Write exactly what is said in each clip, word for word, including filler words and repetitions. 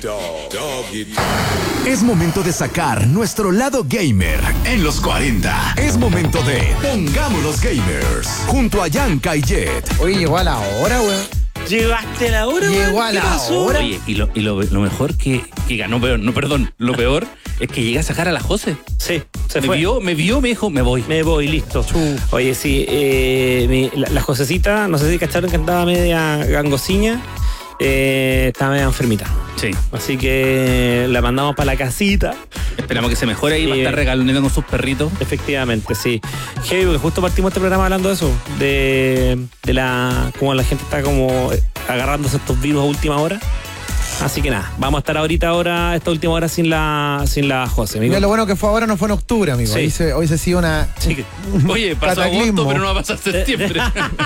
Dog, dog it. Es momento de sacar nuestro lado gamer en los cuarenta. Es momento de Pongámonos Gamers junto a Yanka y Jet. Oye, llegó a la hora, weón. ¿Llegaste a la hora? Llegó a la hora. Oye, y lo, y lo, lo mejor que, que ganó, peor, no, perdón, lo peor es que llegué a sacar a la José. Sí, se me fue. vio, me vio, me dijo, me voy. Me voy, listo. Oye, sí, eh, mi, la, la Josecita, no sé si cacharon que andaba media gangosiña, eh, estaba media enfermita. Sí. Así que la mandamos para la casita. Esperamos que se mejore ahí Sí. para estar regalando con sus perritos. Efectivamente, sí. Heavy, porque justo partimos este programa hablando de eso, de, de la cómo la gente está como agarrándose estos virus a última hora. Así que nada, vamos a estar ahorita ahora, esta última hora sin la sin la José, amigo. Mira, lo bueno que fue ahora no fue en octubre, amigo. Sí. Hoy se, hoy se sigue una... Sí, que- Oye, pasó Cataclismo. agosto, pero no va a pasar septiembre.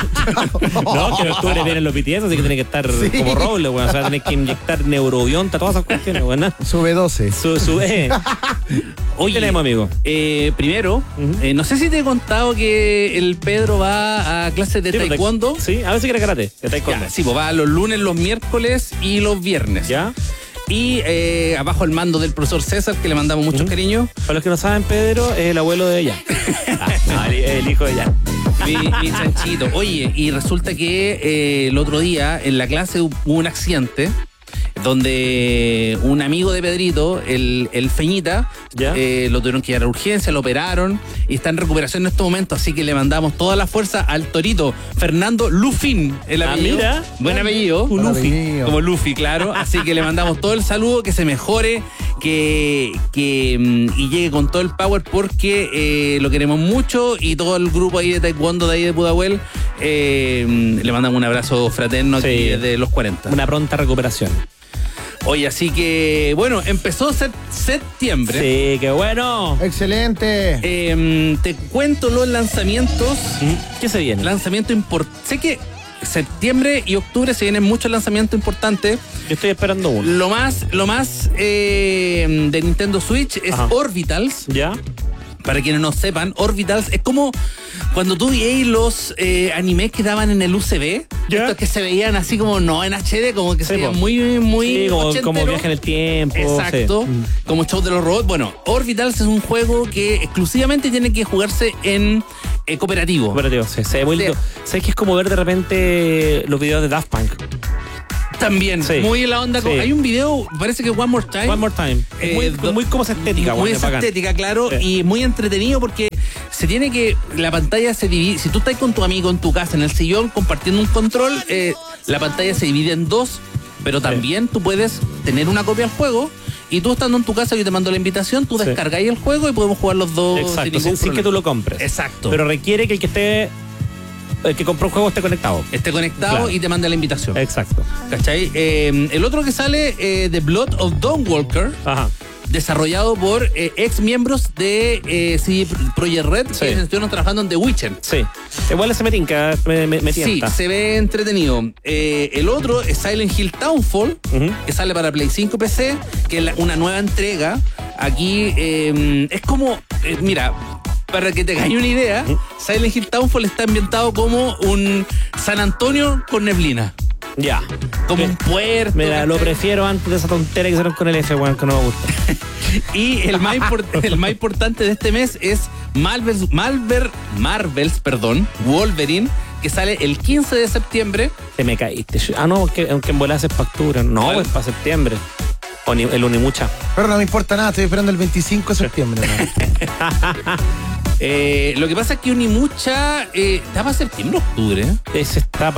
no, que en octubre vienen los B T S, así que tiene que estar Sí. como roble, weón. O sea, tenés que inyectar neurobionta, todas esas cuestiones, weón. Sube doce. Su, su, eh. Oye, tenemos, amigo? Eh, primero, Ujú. eh, no sé si te he contado que el Pedro va a clases de Sí, pues, taekwondo. Sí, a ver si quiere karate. De taekwondo. Ya, sí, pues va los lunes, los miércoles y los viernes. ¿Ya? Y eh, abajo el mando del profesor César, que le mandamos mucho Ujú. cariño. Para los que no saben, Pedro es el abuelo de ella. Ah, no, el, el hijo de ella. Mi, mi chanchito. Oye, y resulta que eh, el otro día en la clase hubo un accidente donde un amigo de Pedrito, el, el Feñita, ¿Ya? eh, lo tuvieron que llevar a urgencia, lo operaron y está en recuperación en este momento, así que le mandamos toda la fuerza al torito Fernando Lufin, el Ah, apellido. mira. Buen apellido. Buen apellido. Como Luffy, claro. Así que le mandamos todo el saludo, que se mejore, que, que mm, y llegue con todo el power, porque eh, lo queremos mucho, y todo el grupo ahí de taekwondo de ahí de Pudahuel, eh, mm, le mandamos un abrazo fraterno aquí Sí. desde los cuarenta. Una pronta recuperación. Oye, así que, bueno, empezó sep- septiembre. Sí, qué bueno. Excelente. Eh, te cuento los lanzamientos. ¿Qué se viene? Lanzamiento importante. Sé que septiembre y octubre se vienen muchos lanzamientos importantes. Yo estoy esperando uno. Lo más, lo más eh, de Nintendo Switch es Ajá. Orbitals. ¿Ya? Para quienes no sepan, Orbitals es como cuando tú veías los eh, animes que daban en el U C B, ¿Ya? estos que se veían así como no en H D, como que Sí, se veían po. muy, muy Sí, como, ochentero. como viaje en el tiempo. Exacto, sí. Mm. como show de los robots. Bueno, Orbitals es un juego que exclusivamente tiene que jugarse en eh, cooperativo. Cooperativo, sí. Se ve lindo. ¿Sabes que es como ver de repente los videos de Daft Punk? También, Sí. muy en la onda. con- Sí. Hay un video, parece que One More Time. One More Time. Es Eh, muy, do- muy como esa estética, Muy bueno, es esa bacán. estética, claro, Sí. y muy entretenido porque se tiene que. La pantalla se divide. Si tú estás con tu amigo en tu casa, en el sillón, compartiendo un control, eh, la pantalla se divide en dos, pero también tú puedes tener una copia del juego. Y tú estando en tu casa, yo te mando la invitación, tú Sí. descargáis el juego y podemos jugar los dos. Exacto, ningún sin, sin que problema. tú lo compres. Exacto. Pero requiere que el que esté, el que compró un juego esté conectado. esté conectado Claro. y te mande la invitación. Exacto. ¿Cachai? Eh, el otro que sale, eh, The Blood of Dawnwalker, Ajá. desarrollado por eh, ex miembros de eh, C D Projekt Red, Sí. que estuvieron trabajando en The Witcher. Sí. Igual ese me tinca, me, me, me Sí, tienta. se ve entretenido. Eh, el otro es Silent Hill Townfall, Ujú. que sale para Play cinco y P C, que es la- una nueva entrega. Aquí eh, es como, eh, mira, para que te hagas una idea, Silent Hill Townfall está ambientado como un San Antonio con neblina. Ya. Como Sí. un puerto. Mira, lo ¿cachai? prefiero antes de esa tontería que hicieron con el F, weón, que no me gusta. Y el más, import- el más importante de este mes es Marvel's, Marvel, Marvel's perdón, Wolverine, que sale el quince de septiembre. Te me caíste. Ah, no, aunque, aunque en volar haces factura. No, ¿Cuál? es para septiembre. O ni- el Unimucha. Pero no me importa nada, estoy esperando el veinticinco de septiembre. ¿no? Eh, lo que pasa es que Unimucha eh, está para septiembre, octubre. Ese está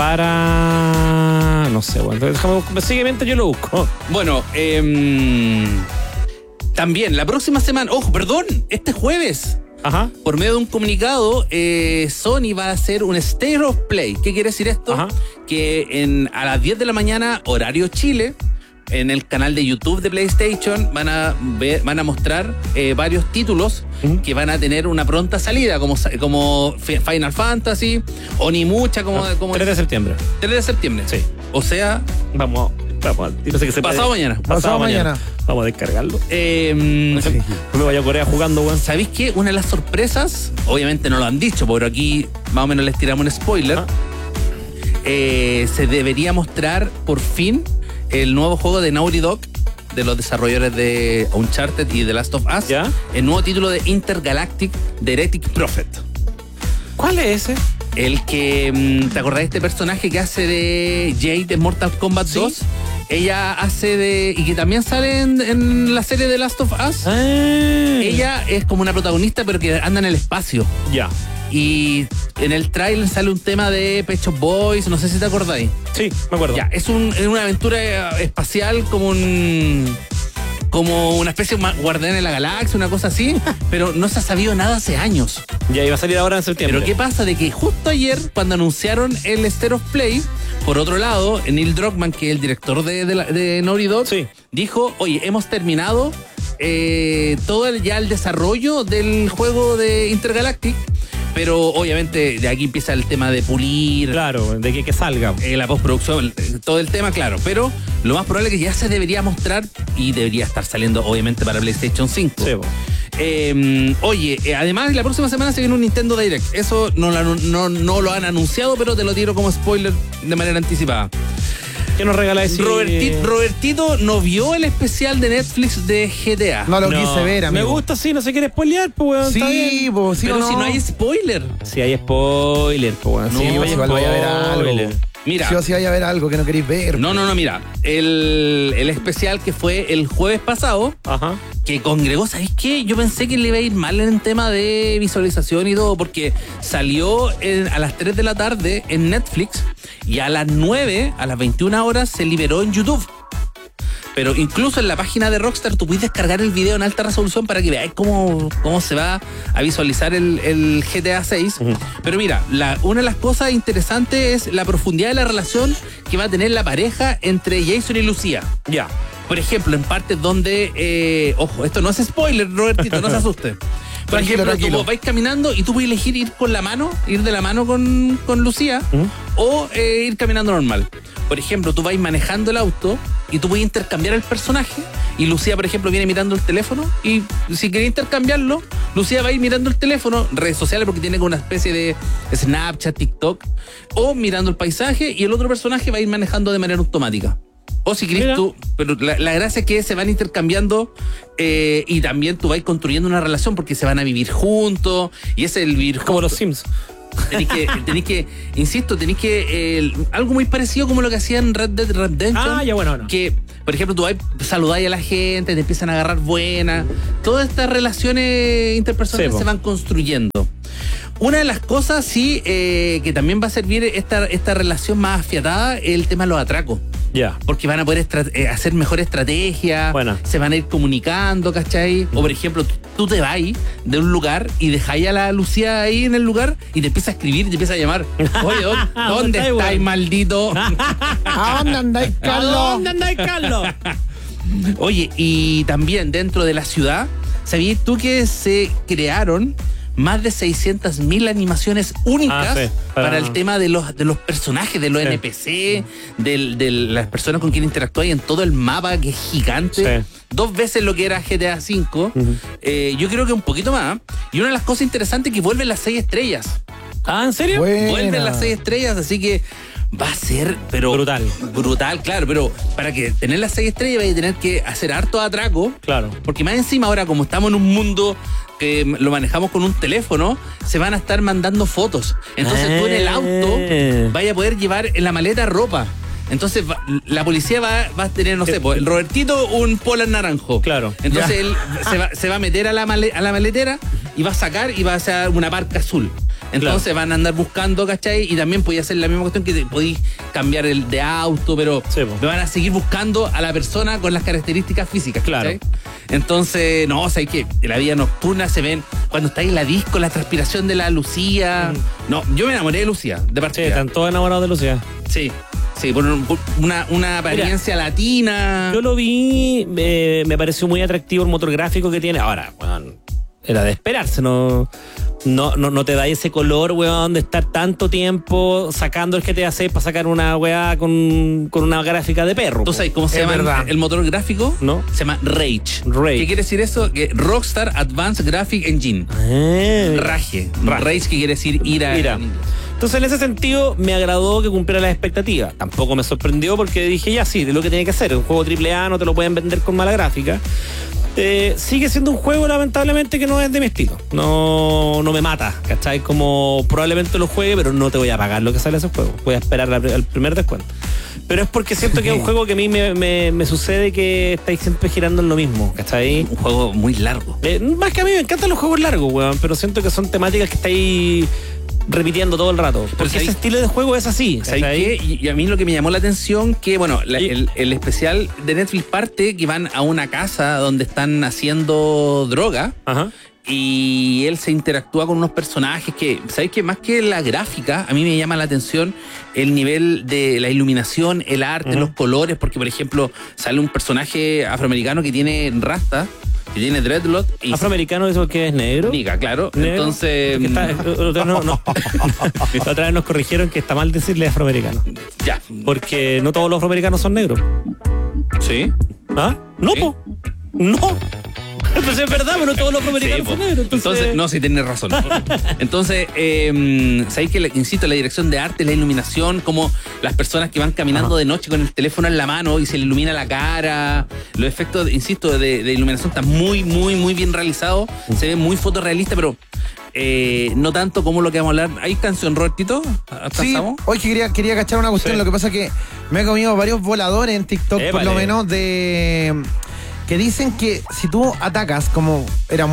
para. No sé, bueno. Déjame buscar. Sigue mientras yo lo busco. Bueno, eh, también la próxima semana, ojo, perdón, este jueves, Ajá. por medio de un comunicado, eh, Sony va a hacer un State of Play. ¿Qué quiere decir esto? Ajá. Que en, a las diez de la mañana, horario Chile, en el canal de YouTube de PlayStation van a ver, van a mostrar eh, varios títulos Ujú. que van a tener una pronta salida, como, sa- como Fi- Final Fantasy, Onimucha, como, como tres de septiembre. tres de septiembre. Sí. O sea, Vamos. Vamos. No sé qué se pasado puede- mañana. Pasado mañana. Vamos a descargarlo. Eh, No me vaya a Corea jugando, weón. ¿Sabéis qué? Una de las sorpresas, obviamente no lo han dicho, pero aquí más o menos les tiramos un spoiler. Ajá. Eh, se debería mostrar por fin el nuevo juego de Naughty Dog, de los desarrolladores de Uncharted y The Last of Us, ¿Ya? el nuevo título de Intergalactic The Heretic Prophet. ¿Cuál es ese? El que, ¿te acordás de este personaje que hace de Jade de Mortal Kombat ¿Sí? dos? Ella hace de... y que también sale en, en la serie The Last of Us. Ah. Ella es como una protagonista pero que anda en el espacio. Ya. Y en el trailer sale un tema de Pet Shop Boys, no sé si te acordáis. Sí, me acuerdo. Ya, es, un, es una aventura espacial como un... como una especie de guardián de la galaxia, una cosa así, pero no se ha sabido nada hace años. Ya iba a salir ahora en septiembre. Pero ¿qué pasa? De que justo ayer, cuando anunciaron el State of Play, por otro lado, Neil Druckmann, que es el director de, de, la- de Naughty Dog, Sí. dijo, oye, hemos terminado eh, todo el, ya el desarrollo del juego de Intergalactic, pero obviamente de aquí empieza el tema de pulir, Claro, de que, que salga. eh, la postproducción, eh, todo el tema, claro, pero lo más probable es que ya se debería mostrar y debería estar saliendo obviamente para PlayStation cinco. Sí, po. Eh, oye, eh, además la próxima semana se viene un Nintendo Direct. Eso no lo, anu- no, no lo han anunciado, pero te lo tiro como spoiler de manera anticipada. ¿Qué nos regala ese? Roberti- Robertito no vio el especial de Netflix de G T A. No lo quise ver, amigo. Me gusta, sí, no se quiere spoilear, pues, weón. está Sí, bien. pues, sí pero o no. si no hay spoiler. Sí, hay spoiler, pues, weón. No, sí, pues, hay igual vaya a ver algo. spoiler. Mira. Sí o sí vaya a ver algo que no queréis ver. No, no, no, mira. El, el especial que fue el jueves pasado, Ajá. que congregó, ¿sabéis qué? Yo pensé que le iba a ir mal en el tema de visualización y todo, porque salió en- a las tres de la tarde en Netflix y a las nueve, a las veintiuna horas, se liberó en YouTube. Pero incluso en la página de Rockstar tú puedes descargar el video en alta resolución para que veáis cómo, cómo se va a visualizar el, el G T A seis. Ujú. Pero mira, la, una de las cosas interesantes es la profundidad de la relación que va a tener la pareja entre Jason y Lucía. Ya. Por ejemplo, en partes donde, eh, ojo, esto no es spoiler, Robertito, no se asuste. Por Tranquilo, ejemplo, tranquilo. tú vais caminando y tú puedes elegir ir con la mano, ir de la mano con, con Lucía, ¿Mm? o eh, ir caminando normal. Por ejemplo, tú vais manejando el auto y tú puedes intercambiar el personaje y Lucía, por ejemplo, viene mirando el teléfono y si quieres intercambiarlo, Lucía va a ir mirando el teléfono, redes sociales porque tiene como una especie de Snapchat, TikTok, o mirando el paisaje y el otro personaje va a ir manejando de manera automática. O si querés Mira. tú, pero la, la gracia es que se van intercambiando eh, y también tú vas construyendo una relación porque se van a vivir juntos y ese es el vivir Como los juntos. Sims. Tenéis que, tenéis que, insisto, tenéis que, eh, algo muy parecido como lo que hacían Red Dead Redemption. Ah, ya, bueno, no. Que, por ejemplo, tú vas, saludáis a la gente, te empiezan a agarrar buena. Todas estas relaciones interpersonales Sí, po. se van construyendo. Una de las cosas, sí, eh, que también va a servir esta, esta relación más afiatada es el tema de los atracos. Ya. Porque van a poder estra- eh, hacer mejor estrategia, Buena. se van a ir comunicando, ¿cachai? O por ejemplo, tú, tú te vas de un lugar y dejáis a la Lucía ahí en el lugar y te empieza a escribir y te empieza a llamar. Oye, ¿dó- ¿dónde, ¿Dónde estáis, estáis, weón? maldito? ¿A dónde andáis, ¿A Carlos? dónde andáis, Carlos? Oye, y también dentro de la ciudad, ¿sabías tú que se crearon más de seiscientas mil animaciones únicas Ah, sí, para... para- el tema de los, de los personajes, de los Sí. N P C, del- de las personas con quien interactúas en todo el mapa, que es gigante? Sí. Dos veces lo que era G T A cinco. Ujú. Eh, yo creo que un poquito más. Y una de las cosas interesantes es que vuelven las seis estrellas. Ah, ¿en serio? Buena. Vuelven las seis estrellas, así que va a ser, pero... Brutal. Brutal, claro, pero para que tener las seis estrellas vais a tener que hacer harto atraco. Claro. Porque más encima ahora, como estamos en un mundo que lo manejamos con un teléfono, se van a estar mandando fotos. Entonces tú en el auto Eh. vaya a poder llevar en la maleta ropa. Entonces va- la policía va, va a tener, no sé, pues, el Robertito un polar naranjo. Claro. Entonces Ya. él se va, se va a meter a la, male- a la maletera y va a sacar y va a hacer una parca azul. Entonces van a andar buscando, ¿cachai? Y también podía hacer la misma cuestión que te- podéis cambiar el de auto, pero Sí, po. me van a seguir buscando a la persona con las características físicas, ¿cachai? Claro. Entonces, no, o sea, que la vida nocturna se ven cuando estáis en la disco, la transpiración de la Lucía. No, yo me enamoré de Lucía, de Sí, partida. están todos enamorados de Lucía. Sí, sí, por, un- por una, una apariencia latina. Yo lo vi, eh, me pareció muy atractivo el motor gráfico que tiene. Ahora, weón, era de esperarse, no, no, no, no te da ese color, weón, de estar tanto tiempo sacando el G T A seis para sacar una weá con, con una gráfica de perro. ¿Tú po. sabes cómo se Es llama el- verdad. el motor gráfico? ¿No? Se llama Rage. Rage. ¿Qué quiere decir eso? Que Rockstar Advanced Graphic Engine. Ah. Raje. Raje. Rage, que quiere decir ira. Ira. en inglés. Entonces, en ese sentido, me agradó que cumpliera las expectativas. Tampoco me sorprendió porque dije, ya sí, de lo que tenía que hacer. Un juego triple A no te lo pueden vender con mala gráfica. Eh, sigue siendo un juego, lamentablemente, que no es de mi estilo. No, no me mata, ¿cachai? Como probablemente lo juegue, pero no te voy a pagar lo que sale a ese juego. Voy a esperar la, el primer descuento. Pero es porque siento que es un juego que a mí me, me, me sucede que estáis siempre girando en lo mismo, ¿cachai? Un juego muy largo. Eh, más que a mí me encantan los juegos largos, weón, pero siento que son temáticas que estáis repitiendo todo el rato. Porque ese estilo de juego es así. ¿Sabes qué? Y, y a mí lo que me llamó la atención, que bueno, la, el, el especial de Netflix parte que van a una casa donde están haciendo droga. Ajá. Y él se interactúa con unos personajes que, ¿sabes qué? Más que la gráfica, a mí me llama la atención el nivel de la iluminación, el arte, uh-huh. los colores, porque por ejemplo sale un personaje afroamericano que tiene rasta, que tiene dreadlock. Y ¿afroamericano eso que es negro? Nica, claro. ¿Negro? Entonces... Está, otra, no, no. La otra vez nos corrigieron que está mal decirle afroamericano. Ya. Porque no todos los afroamericanos son negros. ¿Sí? ¿Ah? No, ¿Sí? po. No. Pues es verdad, pero todos los afroamericanos sí, son negros. Entonces... entonces, no, sí, tienes razón. Entonces, eh, ¿sabéis que, la, insisto, la dirección de arte, la iluminación, como las personas que van caminando Ajá. de noche con el teléfono en la mano y se le ilumina la cara, los efectos, insisto, de, de iluminación están muy, muy, muy bien realizados, uh-huh. se ve muy fotorrealista, pero eh, no tanto como lo que vamos a hablar. ¿Hay canción, Robertito? Sí, hoy quería, quería cachar una cuestión, sí. Lo que pasa es que me he comido varios voladores en TikTok, eh, por vale. lo menos, de... que dicen que si tú atacas, como era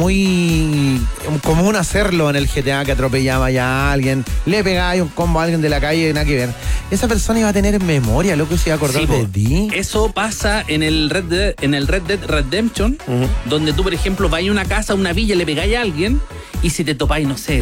muy común hacerlo en el G T A, que atropellaba ya a alguien, le pegáis un combo a alguien de la calle, nada que ver, esa persona iba a tener memoria, loco, se iba a acordar sí, de ti. Eso pasa en el Red Dead, en el Red Dead Redemption, uh-huh. donde tú, por ejemplo, vas a una casa, a una villa, le pegáis a alguien, y si te topáis, no sé,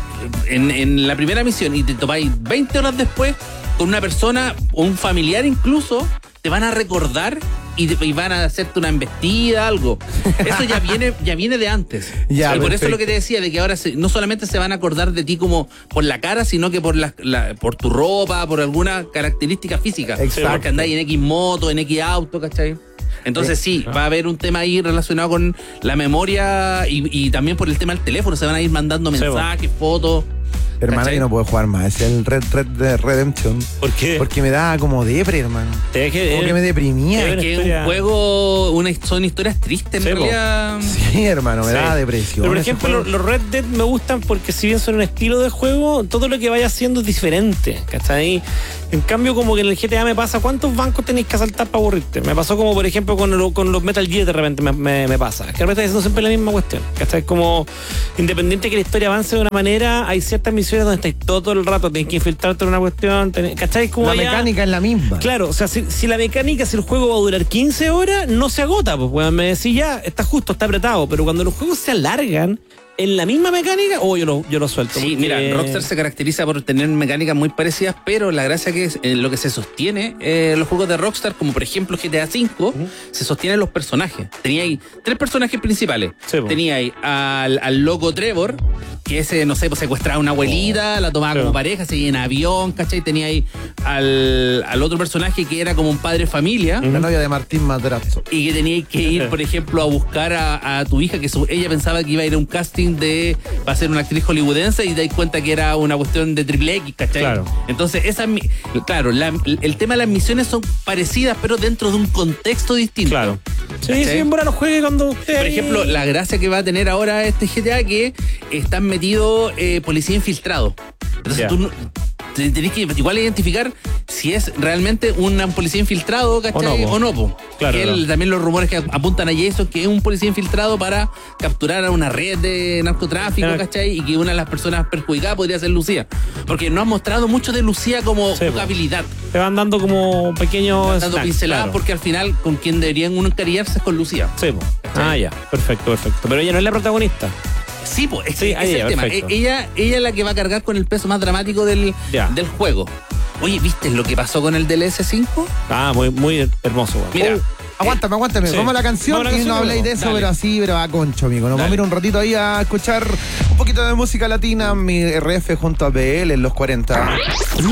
en, en la primera misión, y te topáis veinte horas después, con una persona, o un familiar incluso, te van a recordar y, y van a hacerte una embestida, algo. Eso ya viene, ya viene de antes. Ya, y por eso es lo que te decía, de que ahora se, no solamente se van a acordar de ti como por la cara, sino que por la, la por tu ropa, por alguna característica física. Exacto. Porque andáis en X moto, en X auto, ¿cachai? Entonces sí, va a haber un tema ahí relacionado con la memoria y, y también por el tema del teléfono. Se van a ir mandando mensajes, sí, fotos. Hermano, ¿cachai? Que no puedo jugar más. Es el Red Red de Redemption. ¿Por qué? Porque me da como depre, hermano. Es que, como es, que me deprimía. Es que es un juego, una, son historias tristes, en sí, realidad. Sí, hermano, me sí. da depresión. Pero por ejemplo, los, los Red Dead me gustan porque si bien son un estilo de juego, todo lo que vaya haciendo es diferente, ¿cachai? En cambio, como que en el G T A me pasa, ¿cuántos bancos tenéis que asaltar para aburrirte? Me pasó como, por ejemplo, con, lo, con los Metal Gear de repente me, me, me pasa. Que de repente haciendo siempre la misma cuestión, ¿cachai? Como, independiente que la historia avance de una manera, hay ciertas misiones donde estáis todo, todo el rato, tenés que infiltrarte en una cuestión, tenés, ¿cachai? Como la ya, mecánica es la misma. Claro, o sea, si, si la mecánica, si el juego va a durar quince horas, no se agota, pues, bueno, me decís ya, está justo, está apretado, pero cuando los juegos se alargan, en la misma mecánica, o oh, yo lo, yo lo suelto. Sí, porque... mira, Rockstar se caracteriza por tener mecánicas muy parecidas, pero la gracia que es en lo que se sostiene eh, los juegos de Rockstar, como por ejemplo G T A cinco, uh-huh. se sostienen los personajes. Tenía ahí tres personajes principales. Sí, tenía ahí al, al loco Trevor, que ese, no sé, pues secuestraba a una abuelita, oh, la tomaba sí. como pareja, se iba en avión, ¿cachai? Tenía ahí al, al otro personaje que era como un padre familia. La novia de Martín Madrazo. Y que tenía que ir, por ejemplo, a buscar a, a tu hija, que su, ella pensaba que iba a ir a un casting de va a ser una actriz hollywoodense y te das cuenta que era una cuestión de triple X, ¿cachai? Claro. Entonces, esa, claro, la, el tema de las misiones son parecidas, pero dentro de un contexto distinto. Claro. Sí, sí, en buena los juegue cuando usted. Por ejemplo, la gracia que va a tener ahora este G T A que están metidos eh, policía infiltrado. Entonces yeah. tú tenés que igual identificar si es realmente un policía infiltrado, ¿cachai? O no, po. Claro, que él, claro. También los rumores que apuntan a eso, que es un policía infiltrado para capturar a una red de narcotráfico, claro. ¿cachai? Y que una de las personas perjudicadas podría ser Lucía. Porque no han mostrado mucho de Lucía como sí, jugabilidad. Te van dando como pequeños dando pinceladas, claro. Porque al final con quien deberían uno encariñarse es con Lucía. Sí, po. Ah, ya. Perfecto, perfecto. Pero ella no es la protagonista. Sí, pues, es, sí, es el ella, tema. Ella, ella es la que va a cargar con el peso más dramático del, del juego. Oye, ¿viste lo que pasó con el D L S cinco? Ah, muy, muy hermoso. Bueno. Mira. Uh, aguántame, aguántame. Sí. Vamos a la canción Vamos a la y no habléis de eso, dale. Pero así, pero a concho, amigo. Nos vamos a ir un ratito ahí a escuchar un poquito de música latina. Mi R F junto a B L en los cuarenta.